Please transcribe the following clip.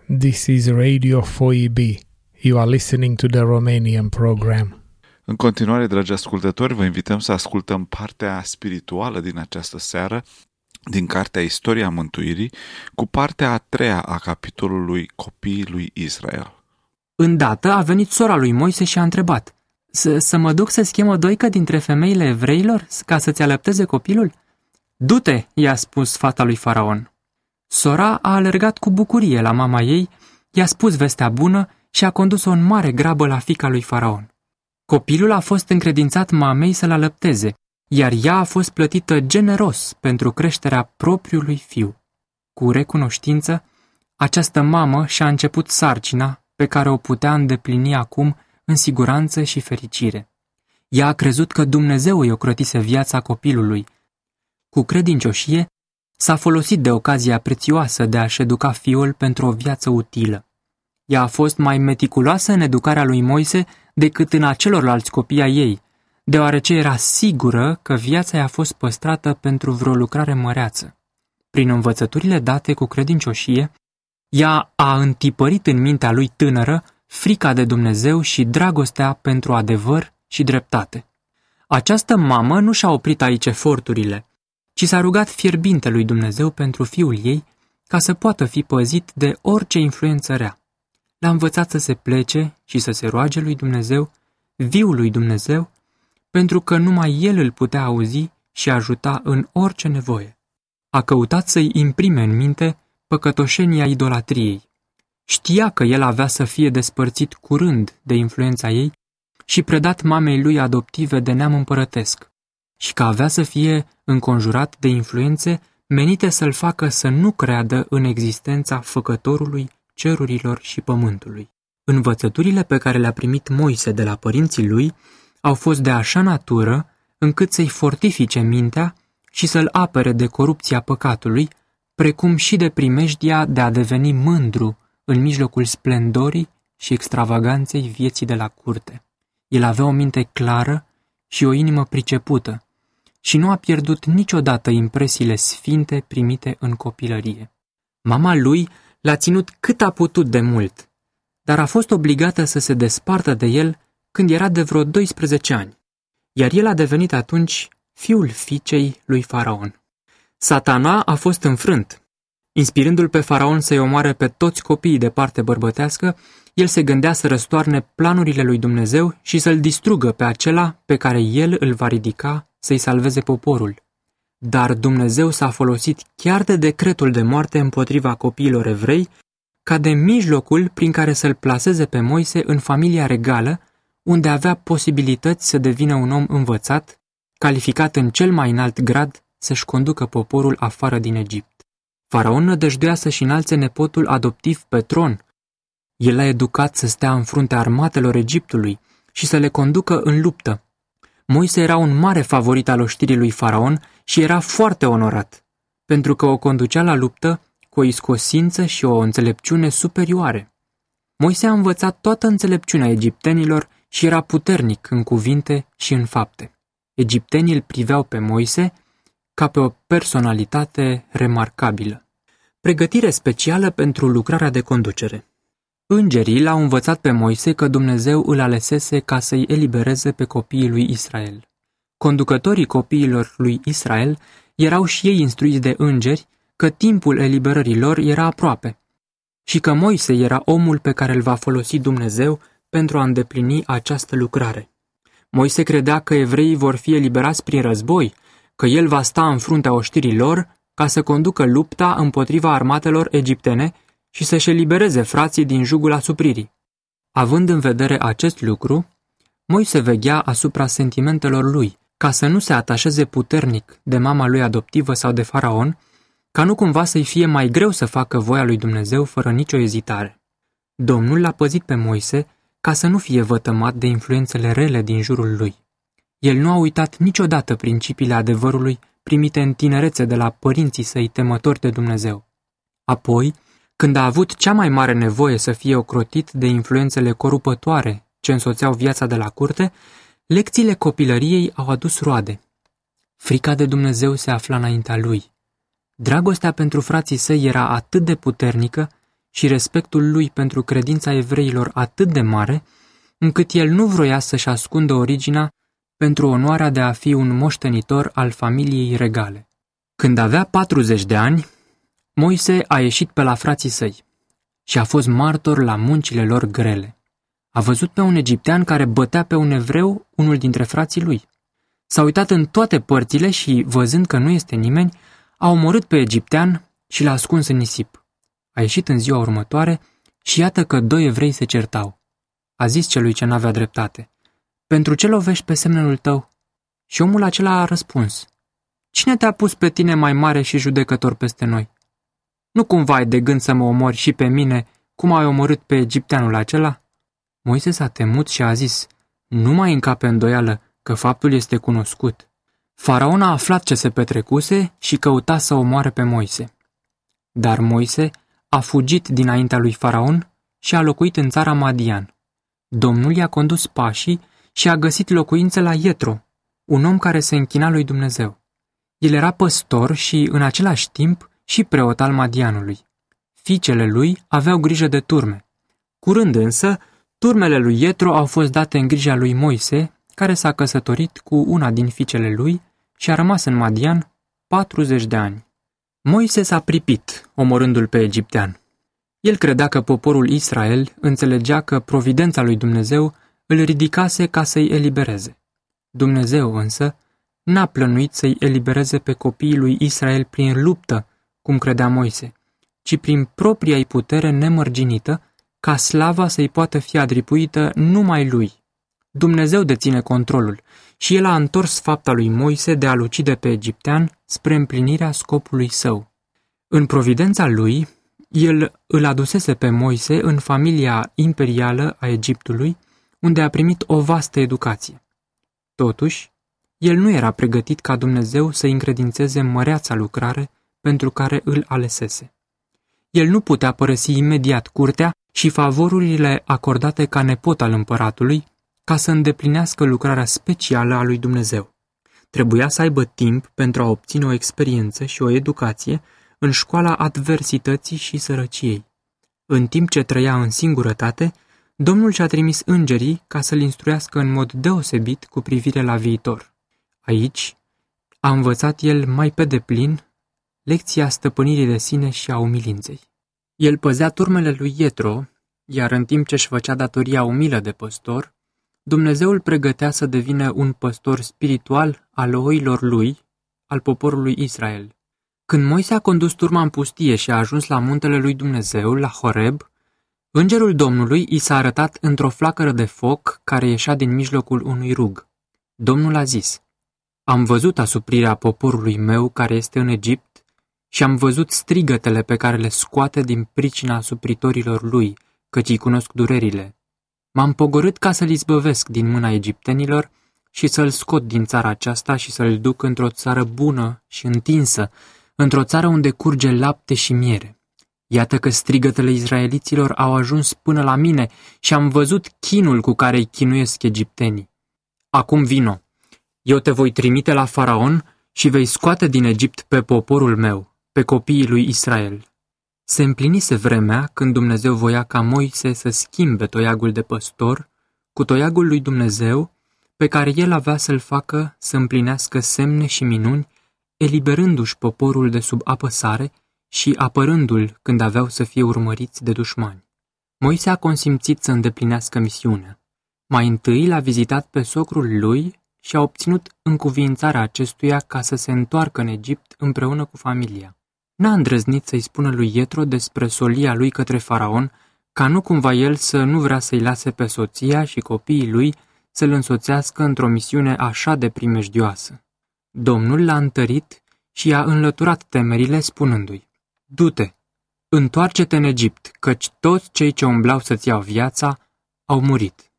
This is Radio 4EB. You are listening to the Romanian program. În continuare, dragi ascultători, vă invităm să ascultăm partea spirituală din această seară, din cartea Istoria Mântuirii, cu partea a treia a capitolului Copiii lui Israel. Îndată a venit sora lui Moise și a întrebat: Să mă duc să-ți chem o doică dintre femeile evreilor ca să-ți alăpteze copilul? Du-te, i-a spus fata lui Faraon. Sora a alergat cu bucurie la mama ei, i-a spus vestea bună și a condus-o în mare grabă la fiica lui Faraon. Copilul a fost încredințat mamei să-l alăpteze, iar ea a fost plătită generos pentru creșterea propriului fiu. Cu recunoștință, această mamă și-a început sarcina pe care o putea îndeplini acum în siguranță și fericire. Ea a crezut că Dumnezeu îi ocrotise viața copilului. Cu credincioșie, s-a folosit de ocazia prețioasă de a-și educa fiul pentru o viață utilă. Ea a fost mai meticuloasă în educarea lui Moise decât în a celorlalți copii ai ei, deoarece era sigură că viața i-a fost păstrată pentru vreo lucrare măreață. Prin învățăturile date cu credincioșie, ea a întipărit în mintea lui tânără frica de Dumnezeu și dragostea pentru adevăr și dreptate. Această mamă nu și-a oprit aici eforturile, ci s-a rugat fierbinte lui Dumnezeu pentru fiul ei ca să poată fi păzit de orice influență rea. L-a învățat să se plece și să se roage lui Dumnezeu, viul lui Dumnezeu, pentru că numai el îl putea auzi și ajuta în orice nevoie. A căutat să-i imprime în minte păcătoșenia idolatriei. Știa că el avea să fie despărțit curând de influența ei și predat mamei lui adoptive de neam împărătesc, și că avea să fie înconjurat de influențe menite să-l facă să nu creadă în existența Făcătorului cerurilor și pământului. Învățăturile pe care le-a primit Moise de la părinții lui au fost de așa natură încât să-i fortifice mintea și să-l apere de corupția păcatului, precum și de primejdia de a deveni mândru în mijlocul splendorii și extravaganței vieții de la curte. El avea o minte clară și o inimă pricepută și nu a pierdut niciodată impresiile sfinte primite în copilărie. Mama lui l-a ținut cât a putut de mult, dar a fost obligată să se despartă de el când era de vreo 12 ani, iar el a devenit atunci fiul fiicei lui Faraon. Satana a fost înfrânt. Inspirându-l pe Faraon să-i omoare pe toți copiii de parte bărbătească, el se gândea să răstoarne planurile lui Dumnezeu și să-l distrugă pe acela pe care el îl va ridica să-i salveze poporul. Dar Dumnezeu s-a folosit chiar de decretul de moarte împotriva copiilor evrei ca de mijlocul prin care să-l plaseze pe Moise în familia regală, unde avea posibilități să devină un om învățat, calificat în cel mai înalt grad să-și conducă poporul afară din Egipt. Faraon nădăjduia să-și înalțe nepotul adoptiv pe tron. El l-a educat să stea în fruntea armatelor Egiptului și să le conducă în luptă. Moise era un mare favorit al oștirii lui Faraon și era foarte onorat, pentru că o conducea la luptă cu o iscosință și o înțelepciune superioare. Moise a învățat toată înțelepciunea egiptenilor și era puternic în cuvinte și în fapte. Egiptenii îl priveau pe Moise ca pe o personalitate remarcabilă. Pregătire specială pentru lucrarea de conducere. Îngerii l-au învățat pe Moise că Dumnezeu îl alesese ca să-i elibereze pe copiii lui Israel. Conducătorii copiilor lui Israel erau și ei instruiți de îngeri că timpul eliberării lor era aproape și că Moise era omul pe care îl va folosi Dumnezeu pentru a îndeplini această lucrare. Moise credea că evreii vor fi eliberați prin război, că el va sta în fruntea oștirii lor ca să conducă lupta împotriva armatelor egiptene și să-și elibereze frații din jugul asupririi. Având în vedere acest lucru, Moise veghea asupra sentimentelor lui, ca să nu se atașeze puternic de mama lui adoptivă sau de Faraon, ca nu cumva să-i fie mai greu să facă voia lui Dumnezeu fără nicio ezitare. Domnul l-a păzit pe Moise ca să nu fie vătămat de influențele rele din jurul lui. El nu a uitat niciodată principiile adevărului primite în tinerețe de la părinții săi temători de Dumnezeu. Apoi, când a avut cea mai mare nevoie să fie ocrotit de influențele corupătoare ce însoțeau viața de la curte, lecțiile copilăriei au adus roade. Frica de Dumnezeu se afla înaintea lui. Dragostea pentru frații săi era atât de puternică și respectul lui pentru credința evreilor atât de mare, încât el nu vroia să-și ascundă originea pentru onoarea de a fi un moștenitor al familiei regale. Când avea 40 de ani, Moise a ieșit pe la frații săi și a fost martor la muncile lor grele. A văzut pe un egiptean care bătea pe un evreu, unul dintre frații lui. S-a uitat în toate părțile și, văzând că nu este nimeni, a omorât pe egiptean și l-a ascuns în nisip. A ieșit în ziua următoare și iată că 2 evrei se certau. A zis celui ce n-avea dreptate: „Pentru ce lovești pe semnul tău?” Și omul acela a răspuns: „Cine te-a pus pe tine mai mare și judecător peste noi? Nu cumva ai de gând să mă omori și pe mine, cum ai omorât pe egipteanul acela?” Moise s-a temut și a zis: „Nu mai încape îndoială că faptul este cunoscut.” Faraon a aflat ce se petrecuse și căuta să omoare pe Moise. Dar Moise a fugit dinaintea lui Faraon și a locuit în țara Madian. Domnul i-a condus pașii și a găsit locuință la Ietro, un om care se închina lui Dumnezeu. El era păstor și, în același timp, și preot al Madianului. Fiicele lui aveau grijă de turme. Curând însă, turmele lui Ietro au fost date în grija lui Moise, care s-a căsătorit cu una din fiicele lui și a rămas în Madian 40 de ani. Moise s-a pripit, omorându-l pe egiptean. El credea că poporul Israel înțelegea că providența lui Dumnezeu îl ridicase ca să-i elibereze. Dumnezeu însă n-a plănuit să-i elibereze pe copiii lui Israel prin luptă, cum credea Moise, ci prin propria-i putere nemărginită, ca slava să-i poată fi adripuită numai lui. Dumnezeu deține controlul și el a întors fapta lui Moise de a-l ucide pe egiptean spre împlinirea scopului său. În providența lui, el îl adusese pe Moise în familia imperială a Egiptului, unde a primit o vastă educație. Totuși, el nu era pregătit ca Dumnezeu să-i încredințeze măreața lucrare pentru care îl alesese. El nu putea părăsi imediat curtea și favorurile acordate ca nepot al împăratului, ca să îndeplinească lucrarea specială a lui Dumnezeu. Trebuia să aibă timp pentru a obține o experiență și o educație în școala adversității și sărăciei. În timp ce trăia în singurătate, Domnul și-a trimis îngerii ca să-l instruiască în mod deosebit cu privire la viitor. Aici a învățat el mai pe deplin lecția stăpânirii de sine și a umilinței. El păzea turmele lui Ietro, iar în timp ce își făcea datoria umilă de păstor, Dumnezeu îl pregătea să devină un păstor spiritual al oilor lui, al poporului Israel. Când Moise a condus turma în pustie și a ajuns la muntele lui Dumnezeu, la Horeb, îngerul Domnului i s-a arătat într-o flacără de foc care ieșea din mijlocul unui rug. Domnul a zis: „Am văzut asuprirea poporului meu care este în Egipt și am văzut strigătele pe care le scoate din pricina asupritorilor lui, căci îi cunosc durerile. M-am pogorât ca să-l izbăvesc din mâna egiptenilor și să-l scot din țara aceasta și să-l duc într-o țară bună și întinsă, într-o țară unde curge lapte și miere. Iată că strigătele izraeliților au ajuns până la mine și am văzut chinul cu care îi chinuiesc egiptenii. Acum vino, eu te voi trimite la Faraon și vei scoate din Egipt pe poporul meu, pe copiii lui Israel.” Se împlinise vremea când Dumnezeu voia ca Moise să schimbe toiagul de păstor cu toiagul lui Dumnezeu, pe care el avea să-l facă să împlinească semne și minuni, eliberându-și poporul de sub apăsare și apărându-l când aveau să fie urmăriți de dușmani. Moise a consimțit să îndeplinească misiunea. Mai întâi l-a vizitat pe socrul lui și a obținut încuviințarea acestuia ca să se întoarcă în Egipt împreună cu familia. N-a îndrăznit să-i spună lui Ietro despre solia lui către Faraon, ca nu cumva el să nu vrea să-i lase pe soția și copiii lui să-l însoțească într-o misiune așa de primejdioasă. Domnul l-a întărit și i-a înlăturat temerile spunându-i: „Du-te, întoarce-te în Egipt, căci toți cei ce umblau să-ți iau viața au murit.”